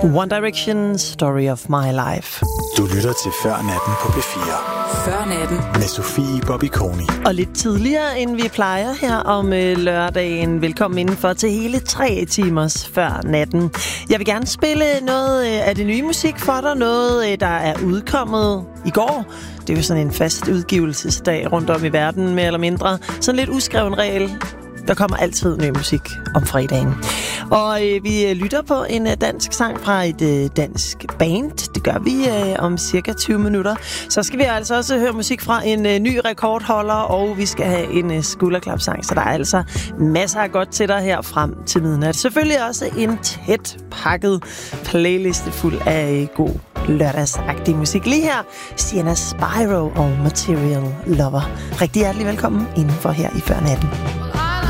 One Direction, Story of My Life. Du lytter til Før Natten på P4. Før Natten. Med Sofie Bobby-Koni. Og lidt tidligere, end vi plejer her om lørdagen. Velkommen indenfor til hele 3 timers Før Natten. Jeg vil gerne spille noget af det nye musik for dig. Noget, der er udkommet i går. Det er jo sådan en fast udgivelsesdag rundt om i verden, mere eller mindre. Sådan lidt uskreven regel. Der kommer altid ny musik om fredagen. Og vi lytter på en dansk sang fra et dansk band. Det gør vi om cirka 20 minutter. Så skal vi altså også høre musik fra en ny rekordholder, og vi skal have en skulderklapsang. Så der er altså masser af godt til dig her frem til midnat. Selvfølgelig også en tæt pakket playliste fuld af god lørdagsagtig musik. Lige her, Sienna Spyro og Material Lover. Rigtig hjertelig velkommen indenfor her i Før Natten.